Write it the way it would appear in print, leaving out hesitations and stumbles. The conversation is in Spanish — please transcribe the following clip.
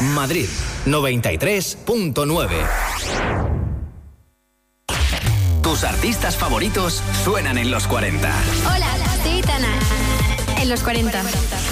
Madrid 93.9. Tus artistas favoritos suenan en los 40. Hola, soy Tana. En los 40.